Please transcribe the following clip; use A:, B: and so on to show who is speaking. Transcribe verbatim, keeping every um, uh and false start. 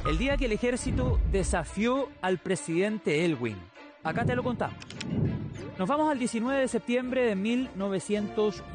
A: El día que el ejército desafió al presidente Elwin. Acá te lo contamos. Nos vamos al diecinueve de septiembre de mil novecientos